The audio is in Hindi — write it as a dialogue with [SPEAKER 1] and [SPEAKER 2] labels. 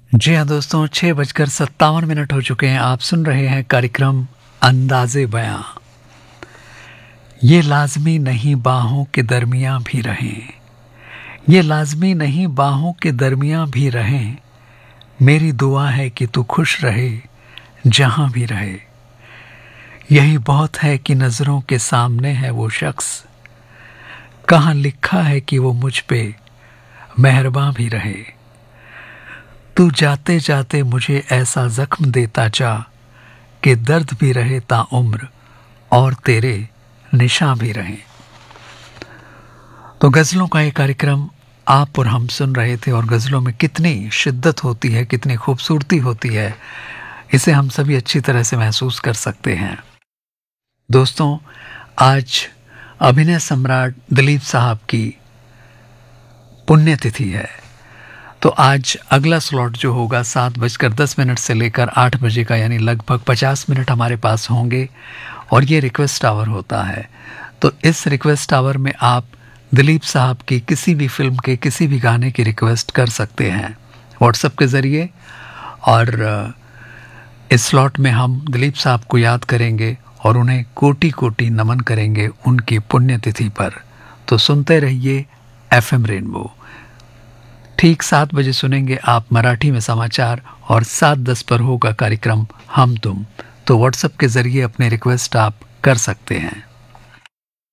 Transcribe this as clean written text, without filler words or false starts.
[SPEAKER 1] जी हाँ दोस्तों, 6:57 हो चुके हैं। आप सुन रहे हैं कार्यक्रम अंदाज़े बयां। ये लाज़मी नहीं बाहों के दरमियाँ भी रहें, ये लाज़मी नहीं बाहों के दरमियाँ भी रहें। मेरी दुआ है कि तू खुश रहे जहाँ भी रहे। यही बहुत है कि नज़रों के सामने है वो शख्स, कहाँ लिखा है कि वो मुझ पे मेहरबान भी रहे। तू जाते जाते मुझे ऐसा जख्म देता जा कि दर्द भी रहे ता उम्र और तेरे निशान भी रहें। तो गज़लों का ये कार्यक्रम आप और हम सुन रहे थे, और गज़लों में कितनी शिद्दत होती है, कितनी खूबसूरती होती है, इसे हम सभी अच्छी तरह से महसूस कर सकते हैं। दोस्तों, आज अभिनय सम्राट दिलीप साहब की पुण्यतिथि है। तो आज अगला स्लॉट जो होगा 7:10 से लेकर 8 बजे का, यानी लगभग 50 मिनट हमारे पास होंगे, और ये रिक्वेस्ट आवर होता है। तो इस रिक्वेस्ट आवर में आप दिलीप साहब की किसी भी फिल्म के किसी भी गाने की रिक्वेस्ट कर सकते हैं व्हाट्सएप के ज़रिए, और इस स्लॉट में हम दिलीप साहब को याद करेंगे और उन्हें कोटि कोटि नमन करेंगे उनकी पुण्यतिथि पर। तो सुनते रहिए FM रेनबो। ठीक 7 बजे सुनेंगे आप मराठी में समाचार, और 7:10 पर होगा कार्यक्रम हम तुम। तो व्हाट्सएप के ज़रिए अपने रिक्वेस्ट आप कर सकते हैं।